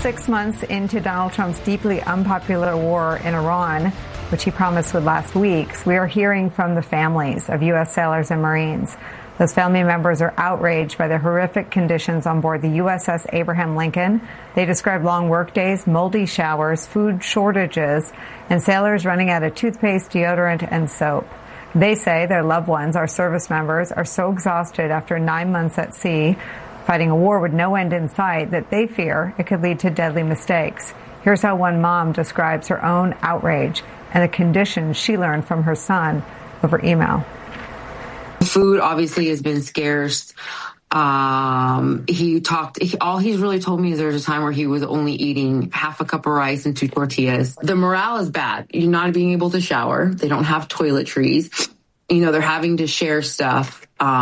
6 months into Donald Trump's deeply unpopular war in Iran, which he promised would last weeks, we are hearing from the families of U.S. sailors and Marines. Those family members are outraged by the horrific conditions on board the USS Abraham Lincoln. They describe long workdays, moldy showers, food shortages, and sailors running out of toothpaste, deodorant, and soap. They say their loved ones, our service members, are so exhausted after 9 months at sea, fighting a war with no end in sight, that they fear it could lead to deadly mistakes. Here's how one mom describes her own outrage and the conditions she learned from her son over email. Food obviously has been scarce. All he's really told me is there's a time where he was only eating half a cup of rice and 2 tortillas. The morale is bad. You're not being able to shower. They don't have toiletries. They're having to share stuff.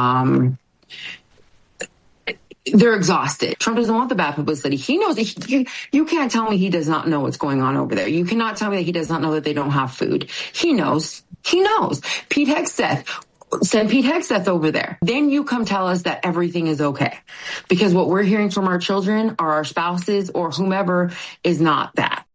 They're exhausted. Trump doesn't want the bad publicity. He knows that you can't tell me he does not know what's going on over there. You cannot tell me that he does not know that they don't have food. He knows. He knows. Pete Hegseth. Send Pete Hegseth over there. Then you come tell us that everything is okay. Because what we're hearing from our children or our spouses or whomever is not that.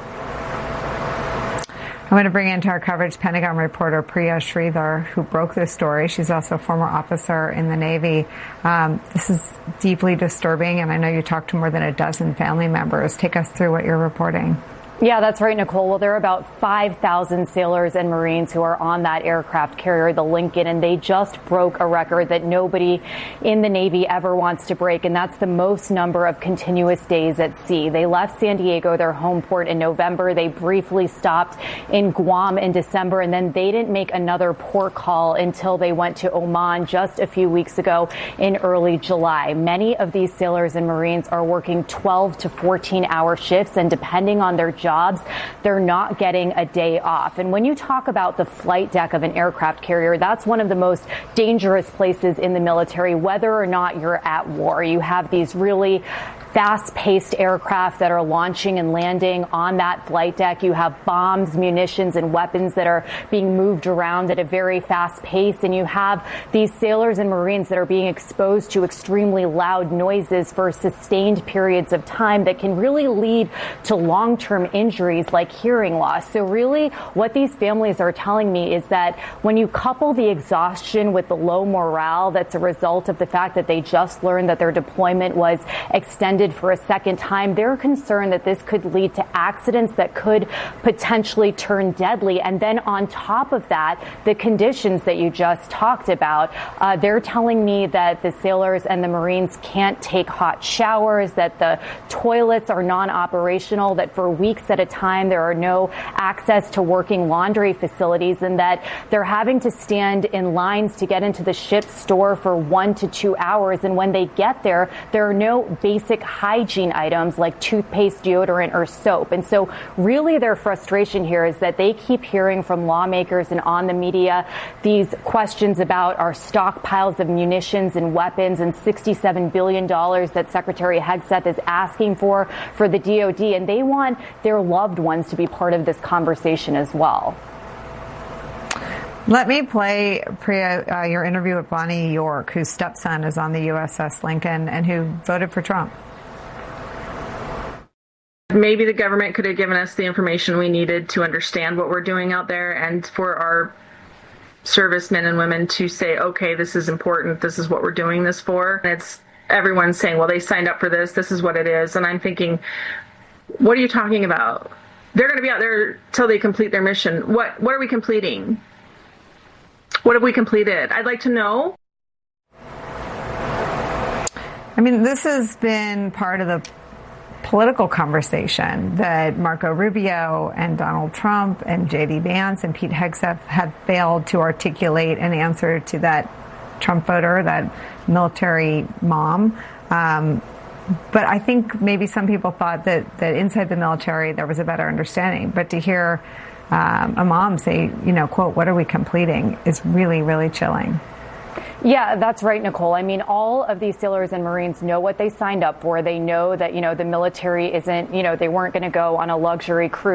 I'm going to bring into our coverage Pentagon reporter Priya Sridhar, who broke this story. She's also a former officer in the Navy. This is deeply disturbing, and I know you talked to more than a dozen family members. Take us through what you're reporting. Yeah, that's right, Nicole. Well, there are about 5,000 sailors and Marines who are on that aircraft carrier, the Lincoln, and they just broke a record that nobody in the Navy ever wants to break, and that's the most number of continuous days at sea. They left San Diego, their home port, in November. They briefly stopped in Guam in December, and then they didn't make another port call until they went to Oman just a few weeks ago in early July. Many of these sailors and Marines are working 12 to 14-hour shifts, and depending on their jobs, they're not getting a day off. And when you talk about the flight deck of an aircraft carrier, that's one of the most dangerous places in the military, whether or not you're at war. You have these really fast-paced aircraft that are launching and landing on that flight deck. You have bombs, munitions, and weapons that are being moved around at a very fast pace. And you have these sailors and Marines that are being exposed to extremely loud noises for sustained periods of time that can really lead to long-term injuries like hearing loss. So really, what these families are telling me is that when you couple the exhaustion with the low morale that's a result of the fact that they just learned that their deployment was extended for a second time, they're concerned that this could lead to accidents that could potentially turn deadly. And then on top of that, the conditions that you just talked about, they're telling me that the sailors and the Marines can't take hot showers, that the toilets are non-operational, that for weeks at a time there are no access to working laundry facilities, and that they're having to stand in lines to get into the ship's store for 1 to 2 hours. And when they get there, there are no basic hygiene items like toothpaste, deodorant, or soap. And so really their frustration here is that they keep hearing from lawmakers and on the media these questions about our stockpiles of munitions and weapons and $67 billion that Secretary Hegseth is asking for the DOD. And they want their loved ones to be part of this conversation as well. Let me play, Priya, your interview with Bonnie York, whose stepson is on the USS Lincoln and who voted for Trump. Maybe the government could have given us the information we needed to understand what we're doing out there, and for our servicemen and women to say, okay, this is important, this is what we're doing this for. And it's everyone saying, well, they signed up for this, this is what it is. And I'm thinking, what are you talking about? They're going to be out there till they complete their mission. What are we completing? What have we completed? I'd like to know. I mean, this has been part of the political conversation that Marco Rubio and Donald Trump and J.D. Vance and Pete Hegseth have failed to articulate an answer to that Trump voter, that military mom. But I think maybe some people thought that inside the military there was a better understanding. But to hear a mom say, quote, what are we completing, is really, really chilling. Yeah, that's right, Nicole. I mean, all of these sailors and Marines know what they signed up for. They know that, the military isn't, they weren't going to go on a luxury cruise